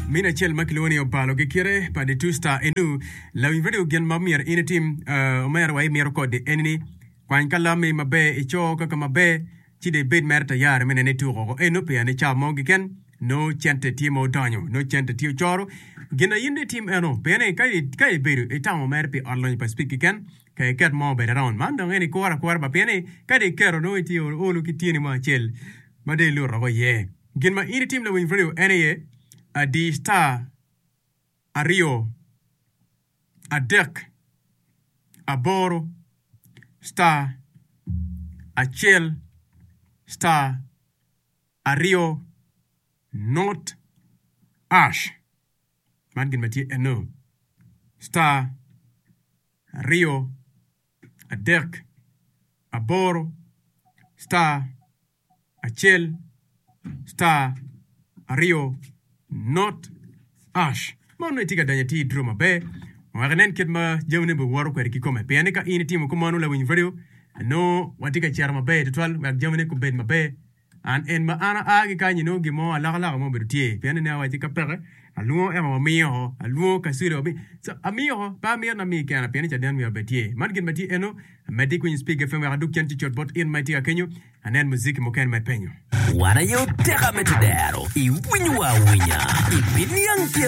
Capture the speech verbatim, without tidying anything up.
Mina chel makiloni opalo ke kire pa de two star enu la video gen mamir in team uh mer wa mi record enni kwan kala me mabe e cho ka mabe ti de bed merta yar mene ne tugo enu pe ne cha mo gen no chente timo danyo no chente tio choro gena yinde team eno pene kai kai beru e tamo mer pe online pa speak gen kai ket mo be around man do ngeni kwara kwara ba pene kai de kero no ti o lu ki tieni ma chel ma de lu ro ye gen ma in team la win video ene a di star a Rio a Dirk a Boro star a Chel star a Rio not Ash man gin mati eno star a Rio a Dirk a Boro star a Chel star a Rio not Ash mon ne tiga danyati drama be waganen ketma jewne be woro ko riki kome pe anika ini timu ko manu la win video no watika charma be total wa jewne ko be ma be an en ma ana agi kanyi no gimo ala ala mo be tie pe ne watika pere aluo e ma mi ho aluo ka siro be so ami ho pa mi na mi kana pe ne chadan mi be tie man gin mati eno medi queen speak fm wa du kenti chatbot in my tia kenyo anen muziki mo ken my penyo wana yo tega metedero i winywa winya i biniang